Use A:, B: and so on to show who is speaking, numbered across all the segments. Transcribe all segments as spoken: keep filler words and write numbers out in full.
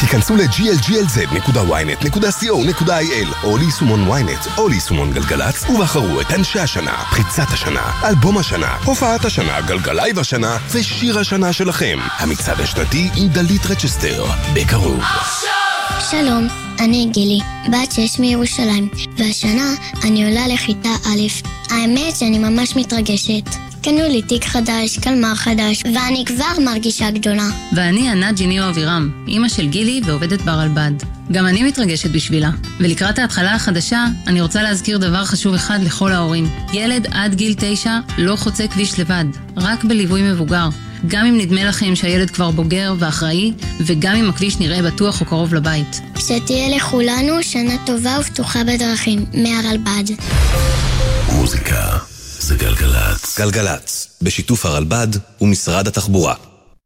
A: היכנסו ל-ג'י אל ג'י אל זד נקודה וואי נט נקודה סי או נקודה איי אל או ליישומון וואי נט או ליישומון גלגלץ ובחרו את אנשי השנה, פריצת השנה, אלבום השנה, הופעת השנה, גלגלייב השנה ושיר השנה שלכם. המצעד השנתי עם דלית רצ'סטר, בקרוב.
B: שלום, אני גילי, בת שש מירושלים, והשנה אני עולה לכיתה א'. האמת שאני ממש מתרגשת. קנו לי תיק חדש, קלמר חדש, ואני כבר מרגישה גדולה.
C: ואני ענת ג'יניו אבירם, אמא של גילי ועובדת ברלב"ד. גם אני מתרגשת בשבילה. ולקראת ההתחלה החדשה, אני רוצה להזכיר דבר חשוב אחד לכל ההורים. ילד עד גיל תשע לא חוצה כביש לבד, רק בליווי מבוגר. גם אם נדמה לכם שהילד כבר בוגר ואחראי, וגם אם הכביש נראה בטוח או קרוב לבית.
B: שתהיה לכולנו שנה טובה ופתוחה בדרכים, מהרלב"ד.
A: מוזיקה זה גלגלץ. גלגלץ, בשיתוף הרלב"ד ומשרד התחבורה.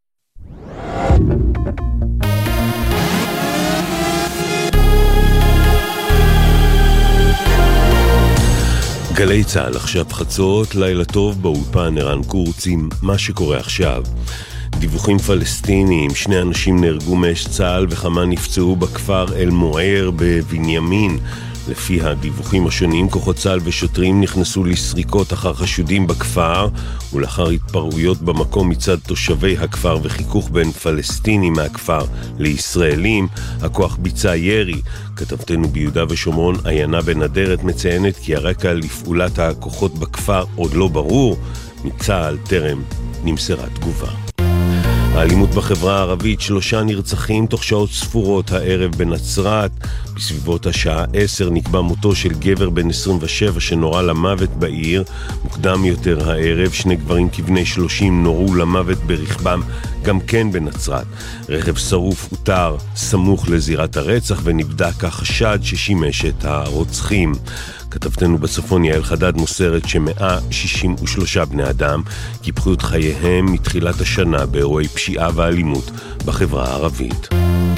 A: גלי צהל עכשיו חצות, לילה טוב באולפן ערן קורץ עם מה שקורה עכשיו. דיווחים פלסטיניים, שני אנשים נהרגו מאש צהל וכמה נפצעו בכפר אל מוער בבנימין. לפי הדיווחים השונים, כוחות צה"ל ושוטרים נכנסו לסריקות אחר חשודים בכפר, ולאחר התפרעויות במקום מצד תושבי הכפר וחיכוך בין פלסטינים מהכפר לישראלים, הכוח ביצע ירי. כתבתנו ביהודה ושומרון, עיינה בן אדרת, מציינת כי הרקע לפעולת הכוחות בכפר עוד לא ברור. מצה"ל טרם נמסרה תגובה. האלימות בחברה הערבית, שלושה נרצחים תוך שעות ספורות הערב בנצרת. בסביבות השעה עשר נקבע מותו של גבר בן עשרים ושבע שנורה למוות בעיר. מוקדם יותר הערב שני גברים כבני שלושים נורו למוות ברכבם גם כן בנצרת. רכב שרוף אותר סמוך לזירת הרצח ונבדק החשד ששימש את הרוצחים. כתבתנו בצפון יעל חדד מוסרת ש-מאה שישים ושלושה בני אדם קיפחו את חייהם מתחילת השנה באירועי פשיעה ואלימות בחברה הערבית.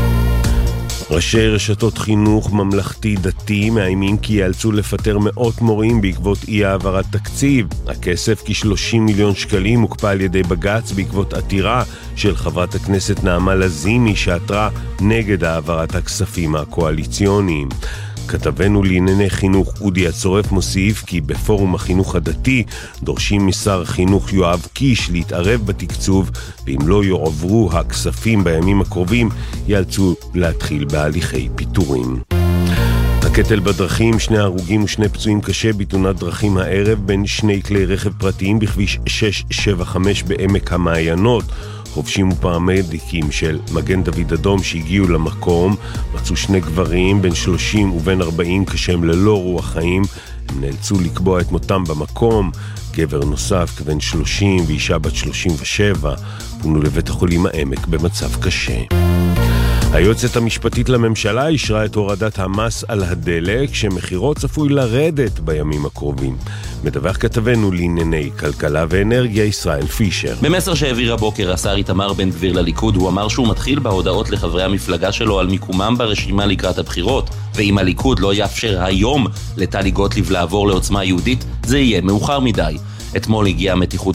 A: ראשי רשתות חינוך ממלכתי דתי מאיימים כי יאלצו לפטר מאות מורים בעקבות אי העברת תקציב. הכסף כ-שלושים מיליון שקלים הוקפא על ידי בג"ץ בעקבות עתירה של חברת הכנסת נעמה לזימי שעתרה נגד העברת הכספים הקואליציוניים. כתבנו לענייני חינוך אודי הצורף מוסיף כי בפורום החינוך הדתי דורשים משר החינוך יואב קיש להתערב בתקצוב, ואם לא יועברו הכספים בימים הקרובים יאלצו להתחיל בהליכי פיטורים. הקטל בדרכים, שני הרוגים ושני פצועים קשה בתאונת דרכים הערב בין שני כלי רכב פרטיים בכביש שש שבע חמש בעמק המעיינות. חובשים ופרמדיקים של מגן דוד אדום שהגיעו למקום מצאו שני גברים בין שלושים ובין ארבעים כשהם ללא רוח חיים. הם נאלצו לקבוע את מותם במקום. גבר נוסף כבן שלושים ואישה בת שלושים ושבע פונו לבית החולים העמק במצב קשה. היועצת המשפטית לממשלה אישרה את הורדת המס על הדלק שמחירו צפוי לרדת בימים הקרובים. מדווח כתבנו לענייני כלכלה ואנרגיה ישראל פישר.
D: במסר שהעביר הבוקר השר איתמר בן גביר לליכוד, הוא אמר שהוא מתחיל בהודעות לחברי המפלגה שלו על מיקומם ברשימה לקראת הבחירות, ואם הליכוד לא יאפשר היום לטלי גוטליב לעבור לעוצמה יהודית, זה יהיה מאוחר מדי. אתמול הגיעה מתיחות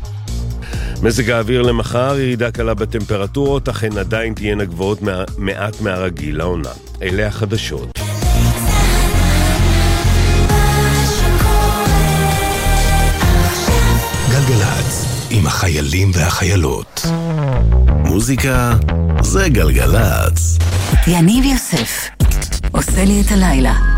E: מזג האוויר למחר, ירידה קלה בטמפרטורות, אכן עדיין תהיינה גבוהות מעט מהרגיל לעונה. אלה החדשות.
A: גלגלץ, עם החיילים והחיילות.
F: מוזיקה זה גלגלץ.
G: יניב יוסף עושה לי את הלילה.